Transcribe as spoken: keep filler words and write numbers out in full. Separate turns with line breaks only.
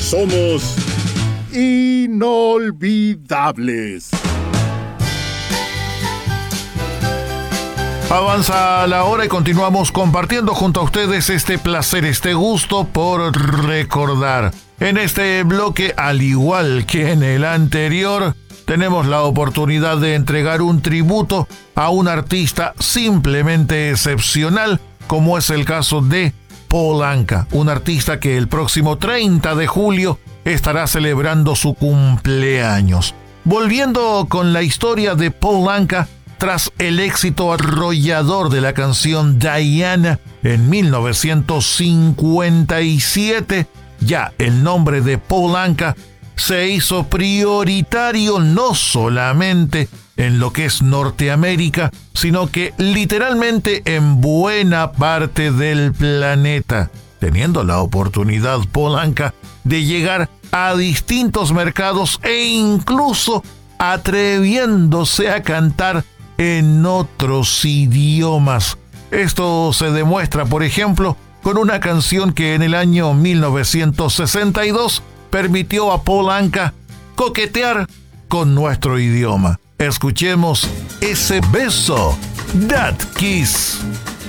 somos inolvidables.
Avanza la hora y continuamos compartiendo junto a ustedes este placer, este gusto por recordar. En este bloque, al igual que en el anterior, tenemos la oportunidad de entregar un tributo a un artista simplemente excepcional, como es el caso de Paul Anka, un artista que el próximo treinta de julio estará celebrando su cumpleaños. Volviendo con la historia de Paul Anka, tras el éxito arrollador de la canción Diana en mil novecientos cincuenta y siete, ya el nombre de Paul Anka se hizo prioritario no solamente en lo que es Norteamérica, sino que literalmente en buena parte del planeta, teniendo la oportunidad Paul Anka de llegar a distintos mercados e incluso atreviéndose a cantar en otros idiomas. Esto se demuestra, por ejemplo, con una canción que en el año mil novecientos sesenta y dos permitió a Paul Anka coquetear con nuestro idioma. Escuchemos ese beso, That Kiss.